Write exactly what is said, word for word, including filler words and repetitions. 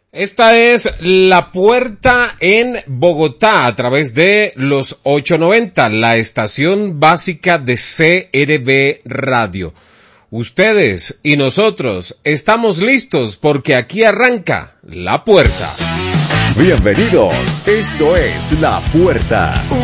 Esta es La Puerta en Bogotá a través de los ochocientos noventa, la estación básica de C R B Radio. Ustedes y nosotros estamos listos porque aquí arranca La Puerta. Bienvenidos, esto es La Puerta.